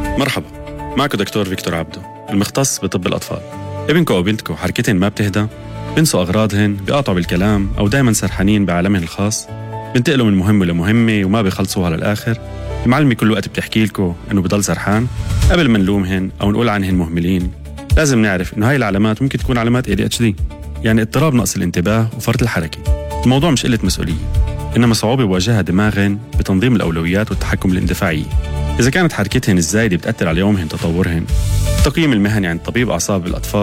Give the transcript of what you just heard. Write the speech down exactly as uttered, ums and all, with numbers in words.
مرحبا، معكم دكتور فيكتور عبدو المختص بطب الأطفال. ابنكم أو بنتكم حركتهن ما بتهدى، بنسوا أغراضهن، بيقاطعوا بالكلام أو دايماً سرحانين بعالمهن الخاص، بنتقلوا من مهمة لمهمة وما بيخلصوها للآخر. المعلمة كل وقت بتحكي لكم إنه بضل سرحان. قبل ما نلومهن أو نقول عنهن مهملين، لازم نعرف إنه هاي العلامات ممكن تكون علامات إيه دي إتش دي، يعني اضطراب نقص الانتباه وفرط الحركة. الموضوع مش قلة مسؤولية، إنما صعوبة بواجهها دماغهن بتنظيم الأولويات والتحكم الاندفاعي. إذا كانت حركتهن الزايدة بتأثر على يومهن تطورهن، التقييم المهني عند طبيب أعصاب الأطفال